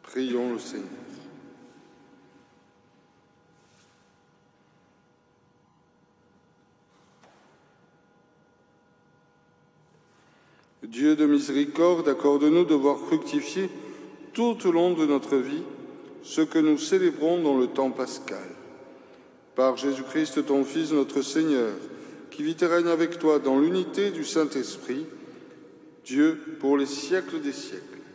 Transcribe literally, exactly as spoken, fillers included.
Prions le Seigneur. Dieu de miséricorde, accorde-nous de voir fructifier tout au long de notre vie ce que nous célébrons dans le temps pascal. Par Jésus-Christ, ton Fils, notre Seigneur, qui vit et règne avec toi dans l'unité du Saint-Esprit, Dieu pour les siècles des siècles.